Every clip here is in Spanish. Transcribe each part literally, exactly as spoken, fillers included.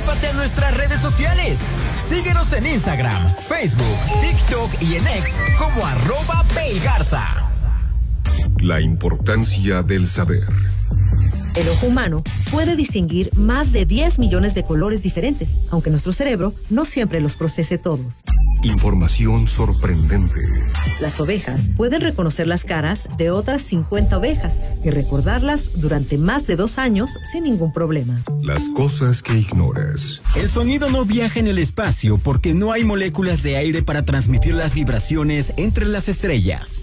Trépate a nuestras redes sociales. Síguenos en Instagram, Facebook, TikTok y en X como arroba Pelgarza. La importancia del saber. El ojo humano puede distinguir más de diez millones de colores diferentes, aunque nuestro cerebro no siempre los procese todos. Información sorprendente. Las ovejas pueden reconocer las caras de otras cincuenta ovejas y recordarlas durante más de dos años sin ningún problema. Las cosas que ignoras. El sonido no viaja en el espacio porque no hay moléculas de aire para transmitir las vibraciones entre las estrellas.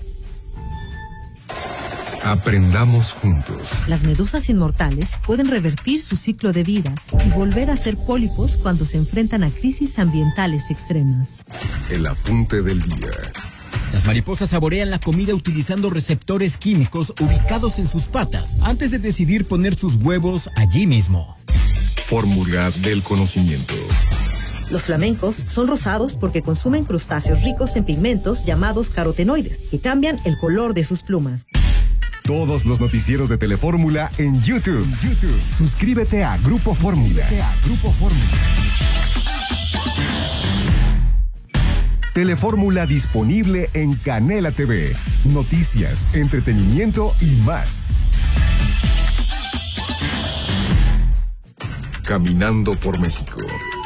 Aprendamos juntos. Las medusas inmortales pueden revertir su ciclo de vida y volver a ser pólipos cuando se enfrentan a crisis ambientales extremas. El apunte del día. Las mariposas saborean la comida utilizando receptores químicos ubicados en sus patas antes de decidir poner sus huevos allí mismo. Fórmula del conocimiento. Los flamencos son rosados porque consumen crustáceos ricos en pigmentos llamados carotenoides, que cambian el color de sus plumas. Todos los noticieros de Telefórmula en YouTube. YouTube. Suscríbete a Grupo Fórmula. Grupo Fórmula. Telefórmula disponible en Canela T V. Noticias, entretenimiento y más. Caminando por México.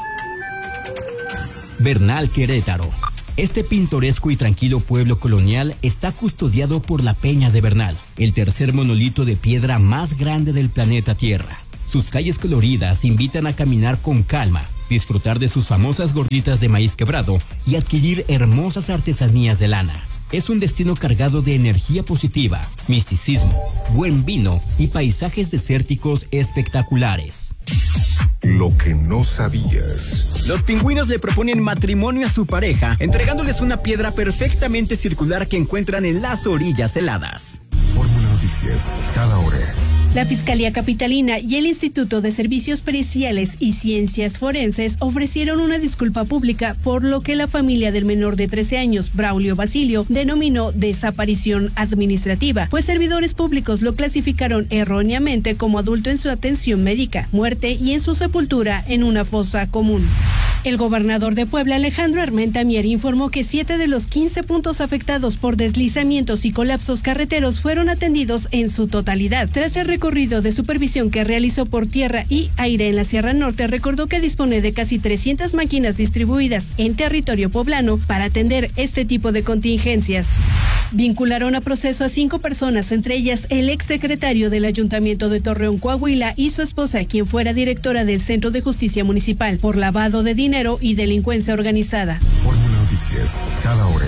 Bernal, Querétaro. Este pintoresco y tranquilo pueblo colonial está custodiado por la Peña de Bernal, el tercer monolito de piedra más grande del planeta Tierra. Sus calles coloridas invitan a caminar con calma, disfrutar de sus famosas gorditas de maíz quebrado y adquirir hermosas artesanías de lana. Es un destino cargado de energía positiva, misticismo, buen vino y paisajes desérticos espectaculares. Lo que no sabías. Los pingüinos le proponen matrimonio a su pareja, entregándoles una piedra perfectamente circular que encuentran en las orillas heladas. Fórmula Noticias, cada hora. La Fiscalía Capitalina y el Instituto de Servicios Periciales y Ciencias Forenses ofrecieron una disculpa pública por lo que la familia del menor de trece años, Braulio Basilio, denominó desaparición administrativa, pues servidores públicos lo clasificaron erróneamente como adulto en su atención médica, muerte y en su sepultura en una fosa común. El gobernador de Puebla, Alejandro Armenta Mier, informó que siete de los quince puntos afectados por deslizamientos y colapsos carreteros fueron atendidos en su totalidad. Tras el recorrido de supervisión que realizó por tierra y aire en la Sierra Norte, recordó que dispone de casi trescientas máquinas distribuidas en territorio poblano para atender este tipo de contingencias. Vincularon a proceso a cinco personas, entre ellas el exsecretario del Ayuntamiento de Torreón, Coahuila, y su esposa, quien fuera directora del Centro de Justicia Municipal, por lavado de dinero y delincuencia organizada. Fórmula Noticias, cada hora.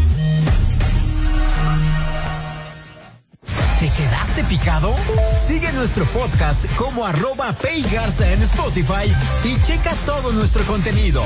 ¿Te quedaste picado? Sigue nuestro podcast como arroba Pelgarza en Spotify y checa todo nuestro contenido.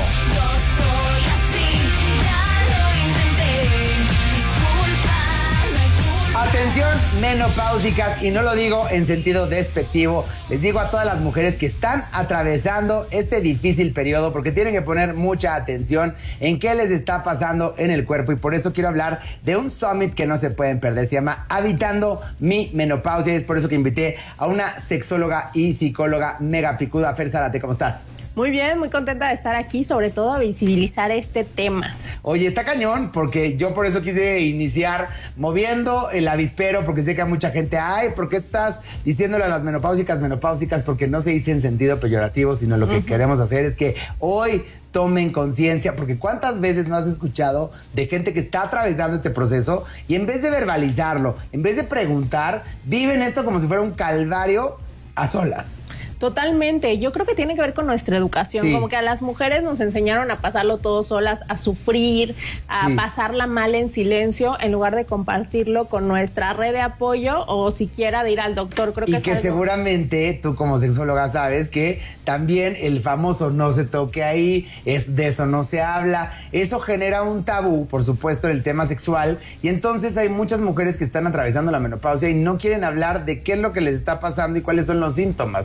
Atención, menopáusicas, y no lo digo en sentido despectivo, les digo a todas las mujeres que están atravesando este difícil periodo porque tienen que poner mucha atención en qué les está pasando en el cuerpo, y por eso quiero hablar de un summit que no se pueden perder. Se llama Habitando mi Menopausia, y es por eso que invité a una sexóloga y psicóloga mega picuda. Fer Zárate, ¿cómo estás? Muy bien, muy contenta de estar aquí, sobre todo a visibilizar este tema. Oye, está cañón, porque yo por eso quise iniciar moviendo el avispero, porque sé que a mucha gente, ay, ¿por qué estás diciéndole a las menopáusicas, menopáusicas? Porque no se dice en sentido peyorativo, sino lo que uh-huh. queremos hacer es que hoy tomen conciencia, porque cuántas veces no has escuchado de gente que está atravesando este proceso y en vez de verbalizarlo, en vez de preguntar, viven esto como si fuera un calvario a solas. Totalmente, yo creo que tiene que ver con nuestra educación, sí. Como que a las mujeres nos enseñaron a pasarlo todo solas, a sufrir, a sí. pasarla mal en silencio, en lugar de compartirlo con nuestra red de apoyo o siquiera de ir al doctor. Creo que y es que algo... seguramente tú como sexóloga sabes que también el famoso no se toque ahí, es de eso no se habla, eso genera un tabú, por supuesto, el tema sexual, y entonces hay muchas mujeres que están atravesando la menopausia y no quieren hablar de qué es lo que les está pasando y cuáles son los síntomas, ¿no? Incluso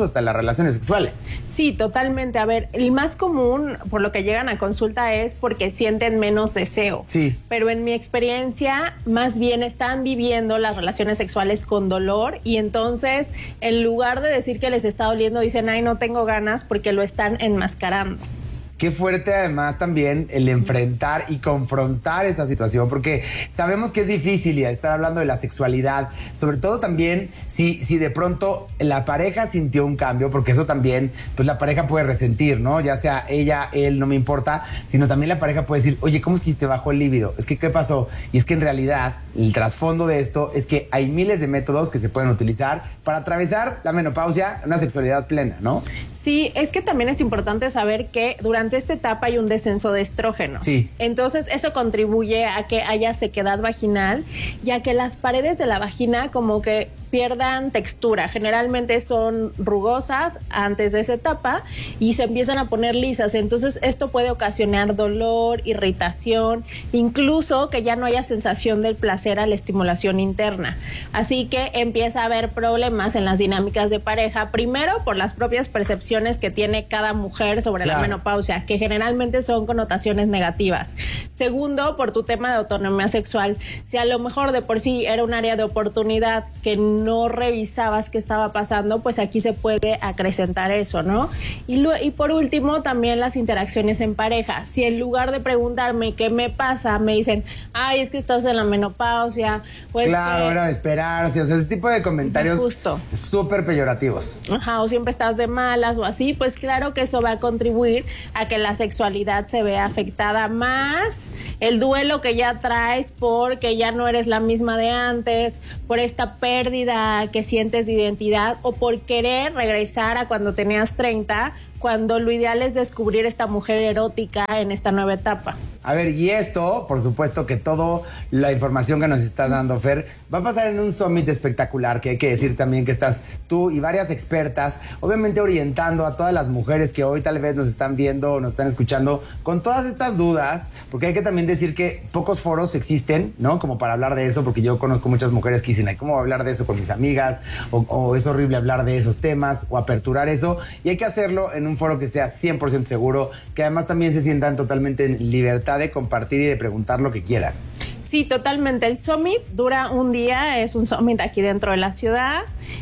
hasta las relaciones sexuales. Sí, totalmente. A ver, el más común, por lo que llegan a consulta, es porque sienten menos deseo. Sí. Pero en mi experiencia, más bien están viviendo las relaciones sexuales con dolor y entonces, en lugar de decir que les está doliendo, dicen, ay, no tengo ganas, porque lo están enmascarando. Qué fuerte además también el enfrentar y confrontar esta situación, porque sabemos que es difícil y estar hablando de la sexualidad, sobre todo también si, si de pronto la pareja sintió un cambio, porque eso también, pues la pareja puede resentir, ¿no? Ya sea ella, él, no me importa, sino también la pareja puede decir, oye, ¿cómo es que te bajó el líbido? Es que, ¿qué pasó? Y es que en realidad el trasfondo de esto es que hay miles de métodos que se pueden utilizar para atravesar la menopausia, una sexualidad plena, ¿no? Sí, es que también es importante saber que durante esta etapa hay un descenso de estrógenos. Sí. Entonces, eso contribuye a que haya sequedad vaginal y a que las paredes de la vagina como que pierdan textura. Generalmente son rugosas antes de esa etapa y se empiezan a poner lisas. Entonces, esto puede ocasionar dolor, irritación, incluso que ya no haya sensación del placer a la estimulación interna. Así que empieza a haber problemas en las dinámicas de pareja, primero por las propias percepciones que tiene cada mujer sobre claro. la menopausia, que generalmente son connotaciones negativas. Segundo, por tu tema de autonomía sexual. Si a lo mejor de por sí era un área de oportunidad que no revisabas qué estaba pasando, pues aquí se puede acrecentar eso, ¿no? Y, lo, y por último, también las interacciones en pareja. Si en lugar de preguntarme qué me pasa, me dicen, ay, es que estás en la menopausia, pues claro, que... era de esperarse, o sea, ese tipo de comentarios súper peyorativos. Ajá, o siempre estás de malas o así, pues claro que eso va a contribuir a que la sexualidad se vea afectada más, el duelo que ya traes porque ya no eres la misma de antes, por esta pérdida que sientes de identidad o por querer regresar a cuando tenías treinta, cuando lo ideal es descubrir esta mujer erótica en esta nueva etapa. A ver, y esto, por supuesto que toda la información que nos estás dando, Fer, va a pasar en un summit espectacular, que hay que decir también que estás tú y varias expertas, obviamente orientando a todas las mujeres que hoy tal vez nos están viendo o nos están escuchando con todas estas dudas, porque hay que también decir que pocos foros existen, ¿no? Como para hablar de eso, porque yo conozco muchas mujeres que dicen, ay, ¿cómo voy a hablar de eso con mis amigas? O, o es horrible hablar de esos temas o aperturar eso, y hay que hacerlo en un foro que sea cien por ciento seguro, que además también se sientan totalmente en libertad de compartir y de preguntar lo que quieran. Sí, totalmente. El Summit dura un día, es un Summit aquí dentro de la ciudad.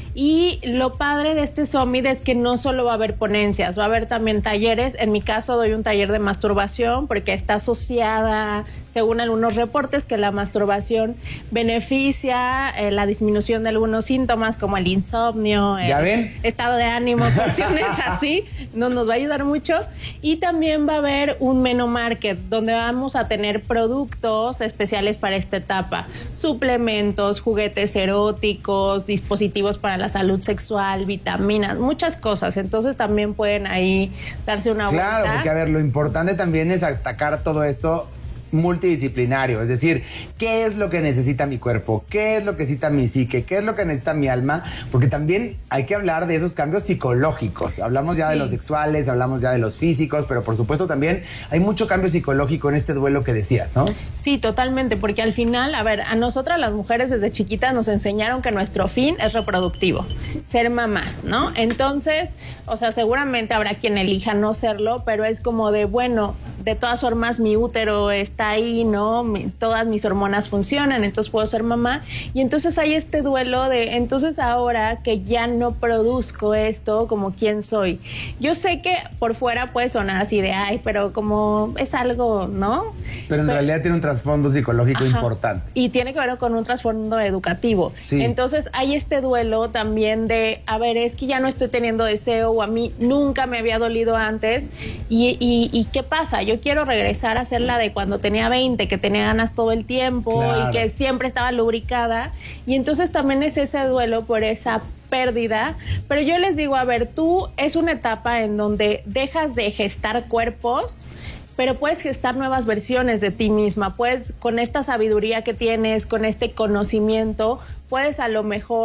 Y lo padre de este Summit es que no solo va a haber ponencias, va a haber también talleres. En mi caso doy un taller de masturbación porque está asociada, según algunos reportes, que la masturbación beneficia eh, la disminución de algunos síntomas como el insomnio, ¿Ya el ven? estado de ánimo, cuestiones así. Nos, nos va a ayudar mucho. Y también va a haber un Meno Market donde vamos a tener productos especiales para esta etapa. Suplementos, juguetes eróticos, dispositivos para la salud sexual, vitaminas, muchas cosas. Entonces también pueden ahí darse una vuelta. Claro, porque a ver, lo importante también es atacar todo esto multidisciplinario, es decir, ¿qué es lo que necesita mi cuerpo? ¿Qué es lo que necesita mi psique? ¿Qué es lo que necesita mi alma? Porque también hay que hablar de esos cambios psicológicos. Hablamos ya sí. de los sexuales, hablamos ya de los físicos, pero por supuesto también hay mucho cambio psicológico en este duelo que decías, ¿no? Sí, totalmente, porque al final, a ver, a nosotras las mujeres desde chiquitas nos enseñaron que nuestro fin es reproductivo, ser mamás, ¿no? Entonces, o sea, seguramente habrá quien elija no serlo, pero es como de, bueno, de todas formas mi útero está ahí, ¿no? Mi, todas mis hormonas funcionan, entonces puedo ser mamá. Y entonces hay este duelo de, entonces ahora que ya no produzco esto, como quién soy. Yo sé que por fuera puede sonar así de, ay, pero como es algo, ¿no? Pero en pero, realidad tiene un trasfondo psicológico ajá, importante. Y tiene que ver con un trasfondo educativo. Sí. Entonces hay este duelo también de, a ver, es que ya no estoy teniendo deseo o a mí nunca me había dolido antes. Y, y, y ¿qué pasa? Yo quiero regresar a ser la de cuando tenía veinte, que tenía ganas todo el tiempo claro. y que siempre estaba lubricada. Y entonces también es ese duelo por esa pérdida. Pero yo les digo, a ver, tú es una etapa en donde dejas de gestar cuerpos, pero puedes gestar nuevas versiones de ti misma. Puedes, con esta sabiduría que tienes, con este conocimiento, puedes a lo mejor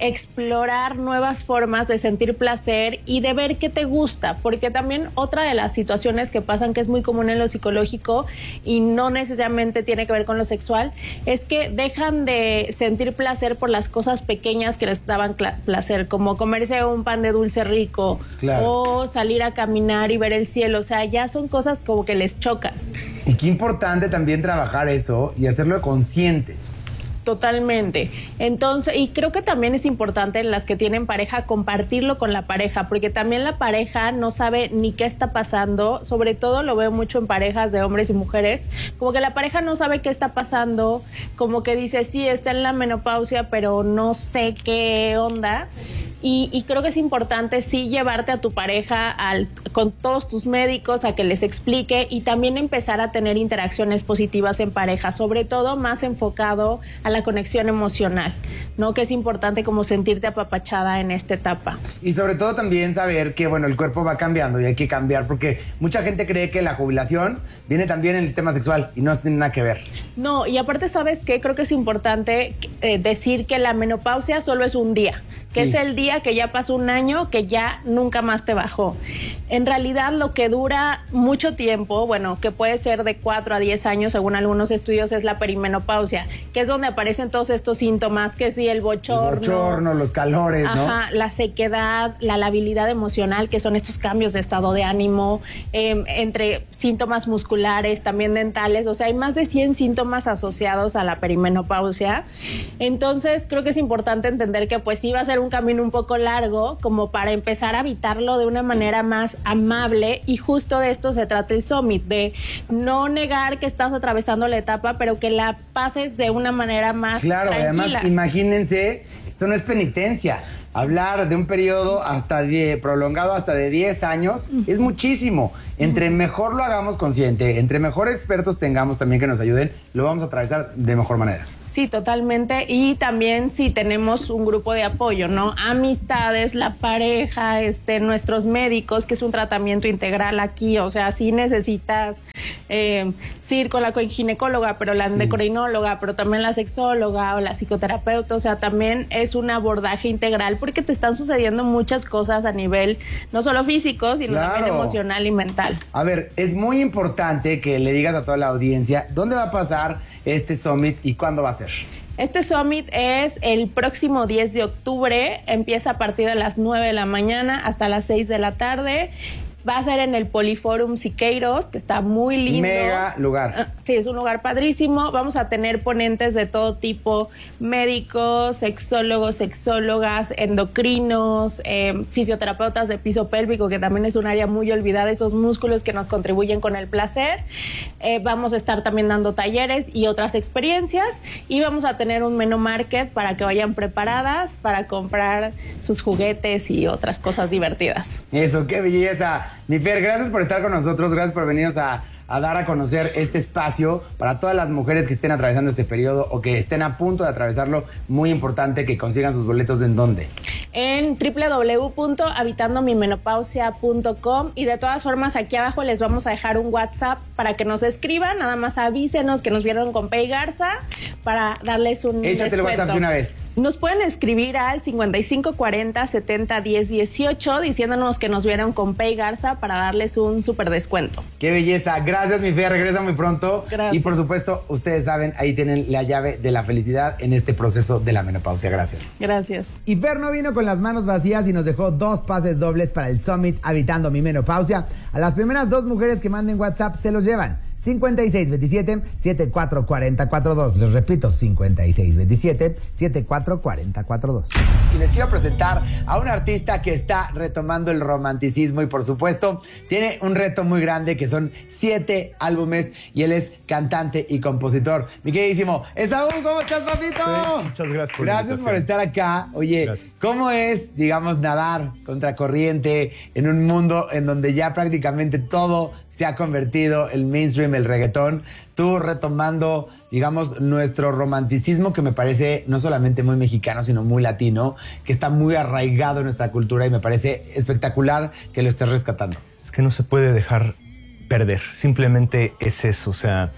explorar nuevas formas de sentir placer y de ver qué te gusta, porque también otra de las situaciones que pasan, que es muy común en lo psicológico y no necesariamente tiene que ver con lo sexual, es que dejan de sentir placer por las cosas pequeñas que les daban placer, como comerse un pan de dulce rico, claro, o salir a caminar y ver el cielo. O sea, ya son cosas como que les chocan. Y qué importante también trabajar eso y hacerlo consciente. Totalmente. Entonces, y creo que también es importante en las que tienen pareja compartirlo con la pareja, porque también la pareja no sabe ni qué está pasando, sobre todo lo veo mucho en parejas de hombres y mujeres, como que la pareja no sabe qué está pasando, como que dice, sí, está en la menopausia, pero no sé qué onda. Y, y creo que es importante sí llevarte a tu pareja al, con todos tus médicos a que les explique y también empezar a tener interacciones positivas en pareja, sobre todo más enfocado a la conexión emocional, ¿no? Que es importante como sentirte apapachada en esta etapa. Y sobre todo también saber que, bueno, el cuerpo va cambiando y hay que cambiar, porque mucha gente cree que la jubilación viene también en el tema sexual y no tiene nada que ver. No, y aparte, ¿sabes qué? Creo que es importante eh, decir que la menopausia solo es un día, que sí, es el día que ya pasó un año, que ya nunca más te bajó. En realidad, lo que dura mucho tiempo, bueno, que puede ser de cuatro a diez años, según algunos estudios, es la perimenopausia, que es donde aparecen todos estos síntomas, que sí, el bochorno. El bochorno, los calores, ¿no? Ajá, la sequedad, la labilidad emocional, que son estos cambios de estado de ánimo, eh, entre síntomas musculares, también dentales. O sea, hay más de cien síntomas asociados a la perimenopausia. Entonces, creo que es importante entender que pues sí va a ser un camino un poco largo, como para empezar a evitarlo de una manera más amable, y justo de esto se trata el Summit, de no negar que estás atravesando la etapa, pero que la pases de una manera más claro, tranquila. Además, imagínense, esto no es penitencia. Hablar de un periodo hasta diez, prolongado hasta de diez años uh-huh. es muchísimo. Entre uh-huh. mejor lo hagamos consciente, entre mejor expertos tengamos también que nos ayuden, lo vamos a atravesar de mejor manera. Sí, totalmente. Y también sí tenemos un grupo de apoyo, ¿no? Amistades, la pareja, este, nuestros médicos, que es un tratamiento integral aquí. O sea, sí necesitas eh, sí ir con la ginecóloga, pero la endocrinóloga, sí. pero también la sexóloga o la psicoterapeuta. O sea, también es un abordaje integral porque te están sucediendo muchas cosas a nivel no solo físico, sino claro. también emocional y mental. A ver, es muy importante que le digas a toda la audiencia dónde va a pasar este Summit y cuándo va a ser. Este Summit es el próximo diez de octubre, empieza a partir de las nueve de la mañana hasta las seis de la tarde. Va a ser en el Poliforum Siqueiros, que está muy lindo. Mega lugar. Sí, es un lugar padrísimo. Vamos a tener ponentes de todo tipo, médicos, sexólogos, sexólogas, endocrinos, eh, fisioterapeutas de piso pélvico, que también es un área muy olvidada, esos músculos que nos contribuyen con el placer. Eh, vamos a estar también dando talleres y otras experiencias. Y vamos a tener un menú market para que vayan preparadas para comprar sus juguetes y otras cosas divertidas. Eso, qué belleza. Mi Fer, gracias por estar con nosotros, gracias por venirnos a, a dar a conocer este espacio para todas las mujeres que estén atravesando este periodo o que estén a punto de atravesarlo. Muy importante que consigan sus boletos. ¿En dónde? En doble u doble u doble u punto habitando mi menopausia punto com, y de todas formas aquí abajo les vamos a dejar un WhatsApp para que nos escriban, nada más avísenos que nos vieron con Pei Garza para darles un Échate el WhatsApp de una vez. Nos pueden escribir al cincuenta y cinco cuarenta setenta diez dieciocho diciéndonos que nos vieron con Pei Garza para darles un súper descuento. ¡Qué belleza! Gracias, mi Fer. Regresa muy pronto. Gracias. Y por supuesto, ustedes saben, ahí tienen la llave de la felicidad en este proceso de la menopausia. Gracias. Gracias. Y Fer no vino con las manos vacías y nos dejó dos pases dobles para el Summit Habitando mi Menopausia. A las primeras dos mujeres que manden WhatsApp se los llevan. cincuenta y seis veintisiete setenta y cuatro cuarenta cuarenta y dos. Les repito, cincuenta y seis veintisiete setenta y cuatro cuarenta cuarenta y dos. Y les quiero presentar a un artista que está retomando el romanticismo y por supuesto tiene un reto muy grande que son siete álbumes y él es cantante y compositor. Mi queridísimo Esaú, ¿cómo estás, papito? Sí, muchas gracias por Gracias por estar acá. Oye, gracias. ¿Cómo es, digamos, nadar contracorriente en un mundo en donde ya prácticamente todo se ha convertido el mainstream, el reggaetón? Tú retomando, digamos, nuestro romanticismo, que me parece no solamente muy mexicano, sino muy latino, que está muy arraigado en nuestra cultura y me parece espectacular que lo estés rescatando. Es que no se puede dejar perder, simplemente es eso, o sea,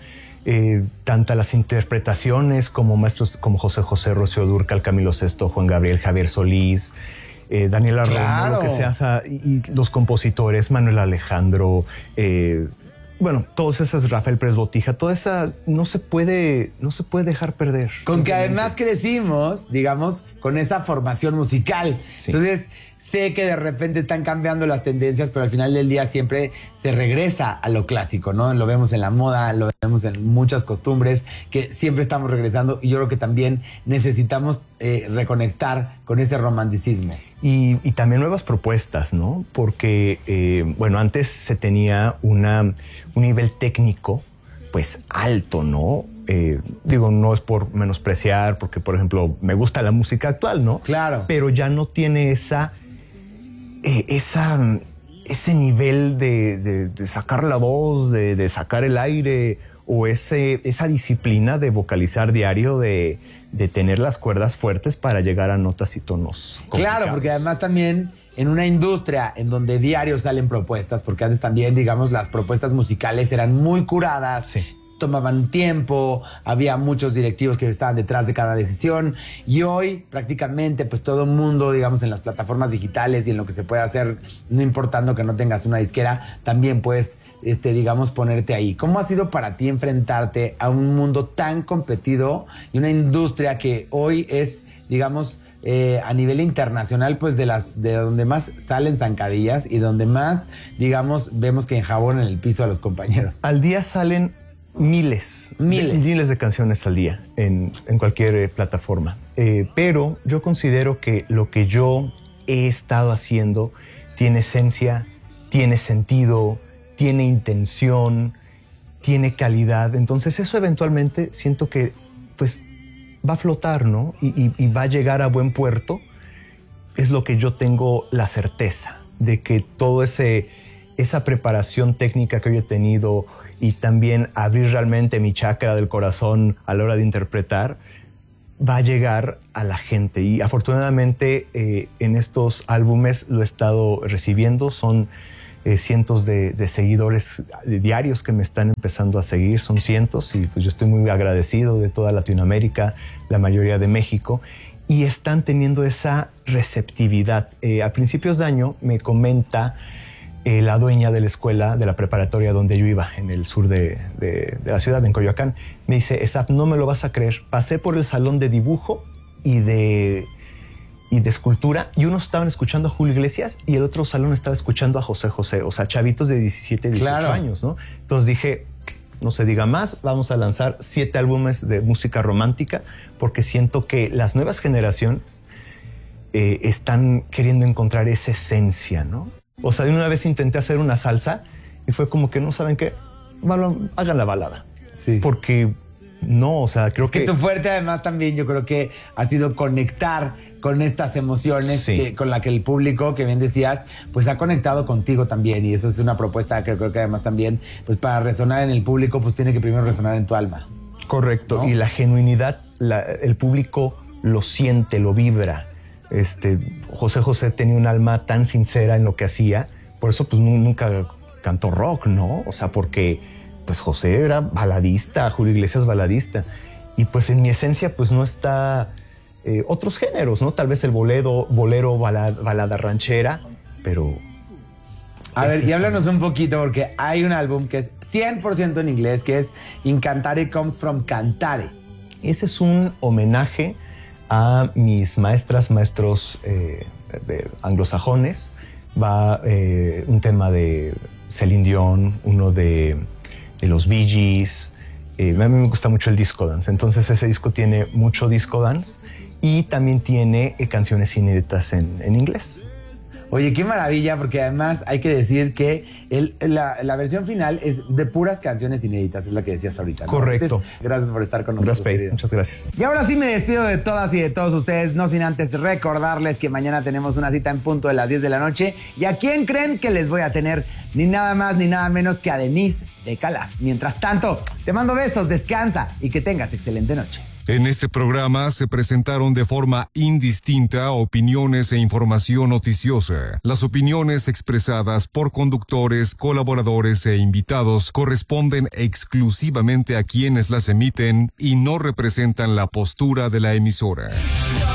Eh, tanto las interpretaciones como maestros como José José, Rocío Dúrcal, Camilo Sesto, Juan Gabriel, Javier Solís, eh, Daniela Claro. Romo, lo que sea, o sea, y, y los compositores, Manuel Alejandro, eh, bueno, todas esas, Rafael Pérez Botija, toda esa no se puede, no se puede dejar perder. Con que además crecimos, digamos, con esa formación musical. Sí. Entonces, sé que de repente están cambiando las tendencias, pero al final del día siempre se regresa a lo clásico, ¿no? Lo vemos en la moda, lo vemos en muchas costumbres, que siempre estamos regresando, y yo creo que también necesitamos eh, reconectar con ese romanticismo. Y, y también nuevas propuestas, ¿no? Porque, eh, bueno, antes se tenía una, un nivel técnico, pues, alto, ¿no? Eh, digo, no es por menospreciar, porque, por ejemplo, me gusta la música actual, ¿no? Claro. Pero ya no tiene esa... Eh, esa, ese nivel de, de, de sacar la voz, de, de sacar el aire, o ese, esa disciplina de vocalizar diario, de, de tener las cuerdas fuertes para llegar a notas y tonos complicados. Claro, porque además también en una industria en donde diario salen propuestas, porque antes también, digamos, las propuestas musicales eran muy curadas, sí. tomaban tiempo, había muchos directivos que estaban detrás de cada decisión, y hoy prácticamente pues todo el mundo, digamos, en las plataformas digitales y en lo que se puede hacer, no importando que no tengas una disquera, también puedes, este, digamos, ponerte ahí. ¿Cómo ha sido para ti enfrentarte a un mundo tan competido y una industria que hoy es, digamos, eh, a nivel internacional, pues de las de donde más salen zancadillas y donde más, digamos, vemos que enjabonan el piso a los compañeros? Al día salen miles, Miles. De, miles de canciones al día en, en cualquier eh, plataforma. Eh, pero yo considero que lo que yo he estado haciendo tiene esencia, tiene sentido, tiene intención, tiene calidad. Entonces eso eventualmente siento que pues va a flotar, ¿no? Y, y, y va a llegar a buen puerto. Es lo que yo tengo la certeza de que todo ese esa preparación técnica que yo he tenido y también abrir realmente mi chakra del corazón a la hora de interpretar, va a llegar a la gente. Y afortunadamente eh, en estos álbumes lo he estado recibiendo. Son eh, cientos de, de seguidores diarios que me están empezando a seguir, son cientos, y pues yo estoy muy agradecido de toda Latinoamérica, la mayoría de México, y están teniendo esa receptividad. Eh, a principios de año me comenta Eh, la dueña de la escuela, de la preparatoria donde yo iba, en el sur de, de, de la ciudad, en Coyoacán, me dice: Esap, no me lo vas a creer, pasé por el salón de dibujo y de, y de escultura, y unos estaban escuchando a Julio Iglesias y el otro salón estaba escuchando a José José, o sea, chavitos de diecisiete, dieciocho Claro. años, ¿no? Entonces dije, no se diga más, vamos a lanzar siete álbumes de música romántica, porque siento que las nuevas generaciones eh, están queriendo encontrar esa esencia, ¿no? O sea, de una vez intenté hacer una salsa y fue como que, no saben qué, bueno, hagan la balada. Sí. Porque no, o sea, creo Es que, que... tu fuerte además también yo creo que ha sido conectar con estas emociones, Sí. que, con la que el público, que bien decías, pues ha conectado contigo también, y eso es una propuesta que creo que además también, pues para resonar en el público, pues tiene que primero resonar en tu alma. Correcto. ¿No? Y la genuinidad, la- el público lo siente, lo vibra. Este, José José tenía un alma tan sincera en lo que hacía, por eso pues nu- nunca cantó rock, ¿no? O sea, porque pues José era baladista, Julio Iglesias baladista, y pues en mi esencia pues no está eh, otros géneros, ¿no? Tal vez el bolero, bolero balada, balada ranchera, pero... A ver, ese y es háblanos un poquito, porque hay un álbum que es cien por ciento en inglés, que es Incantare Comes From Cantare. Ese es un homenaje a mis maestras, maestros eh, de anglosajones. Va eh, un tema de Celine Dion, uno de, de los Bee Gees. Eh, a mí me gusta mucho el disco dance, entonces ese disco tiene mucho disco dance y también tiene eh, canciones inéditas en, en inglés. Oye, qué maravilla, porque además hay que decir que el, la, la versión final es de puras canciones inéditas, es la que decías ahorita, ¿no? Correcto. Entonces, gracias por estar con nosotros. Gracias, Pei. querido. Muchas gracias. Y ahora sí me despido de todas y de todos ustedes, no sin antes recordarles que mañana tenemos una cita en punto de las diez de la noche. ¿Y a quién creen que les voy a tener? ni nada más ni nada menos que a Denise de Calaf. Mientras tanto, te mando besos, descansa y que tengas excelente noche. En este programa se presentaron de forma indistinta opiniones e información noticiosa. Las opiniones expresadas por conductores, colaboradores e invitados corresponden exclusivamente a quienes las emiten y no representan la postura de la emisora.